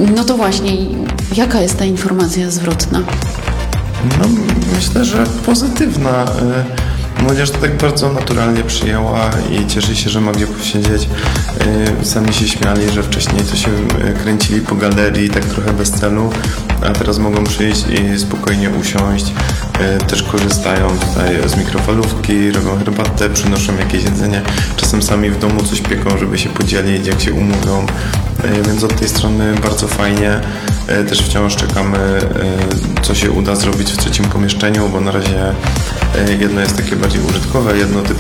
No to właśnie, jaka jest ta informacja zwrotna? No, myślę, że pozytywna. Młodzież to tak bardzo naturalnie przyjęła i cieszy się, że mogli posiedzieć. Sami się śmiali, że wcześniej to się kręcili po galerii tak trochę bez celu, a teraz mogą przyjść i spokojnie usiąść. Też korzystają tutaj z mikrofalówki, robią herbatę, przynoszą jakieś jedzenie. Czasem sami w domu coś pieką, żeby się podzielić, jak się umówią. Więc od tej strony bardzo fajnie. Też wciąż czekamy, co się uda zrobić w trzecim pomieszczeniu, bo na razie jedno jest takie bardziej użytkowe, jedno typu